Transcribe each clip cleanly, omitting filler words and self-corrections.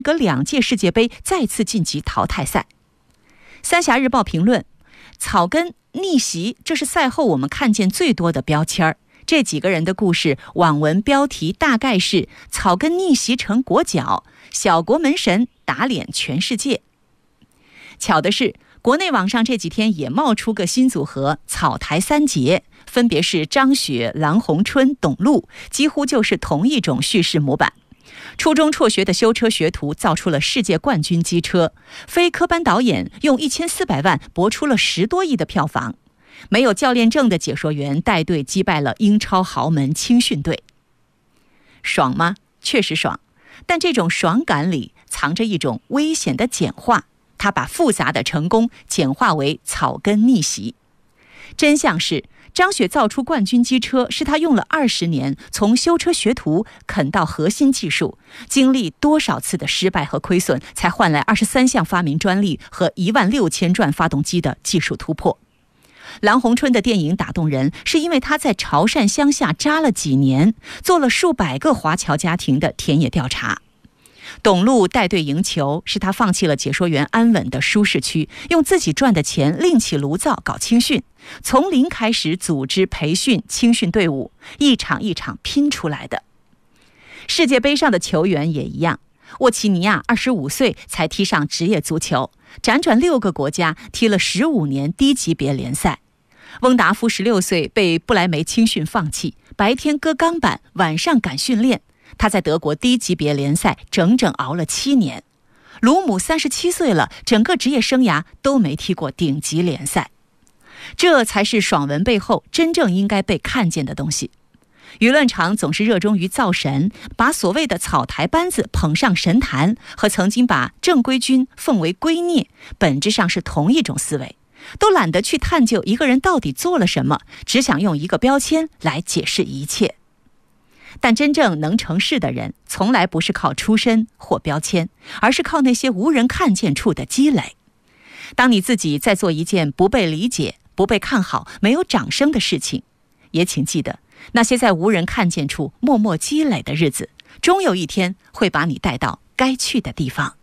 隔2届世界杯再次晋级淘汰赛。三峡日报评论：草根逆袭，这是赛后我们看见最多的标签儿。这几个人的故事，网文标题大概是草根逆袭成国脚，小国门神打脸全世界。巧的是，国内网上这几天也冒出个新组合草台三杰，分别是张雪、郎洪春、董路，几乎就是同一种叙事模板。初中辍学的修车学徒造出了世界冠军机车，非科班导演用1400万博出了10多亿的票房，没有教练证的解说员带队击败了英超豪门青训队。爽吗？确实爽，但这种爽感里藏着一种危险的简化，它把复杂的成功简化为草根逆袭。真相是，张雪造出冠军机车是他用了20年，从修车学徒啃到核心技术，经历多少次的失败和亏损，才换来23项发明专利和16000转发动机的技术突破。郎洪春的电影打动人，是因为他在潮汕乡下扎了几年，做了数百个华侨家庭的田野调查。董路带队赢球，是他放弃了解说员安稳的舒适区，用自己赚的钱另起炉灶搞青训，从零开始组织培训青训队伍，一场一场拼出来的。世界杯上的球员也一样，沃奇尼亚25岁才踢上职业足球，辗转6个国家，踢了15年低级别联赛。翁达夫16岁被不莱梅青训放弃，白天割钢板，晚上赶训练。他在德国低级别联赛整整熬了7年。卢姆37岁了，整个职业生涯都没踢过顶级联赛。这才是爽文背后真正应该被看见的东西。舆论场总是热衷于造神，把所谓的草台班子捧上神坛，和曾经把正规军奉为圭臬，本质上是同一种思维，都懒得去探究一个人到底做了什么，只想用一个标签来解释一切。但真正能成事的人，从来不是靠出身或标签，而是靠那些无人看见处的积累。当你自己在做一件不被理解、不被看好、没有掌声的事情，也请记得，那些在无人看见处默默积累的日子，终有一天会把你带到该去的地方。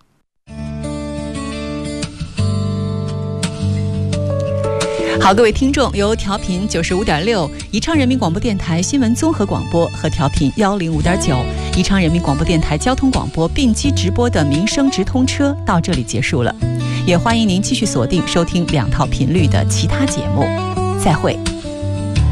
好，各位听众，由调频95.6宜昌人民广播电台新闻综合广播和调频105.9宜昌人民广播电台交通广播并机直播的民生直通车到这里结束了，也欢迎您继续锁定收听2套频率的其他节目。再会。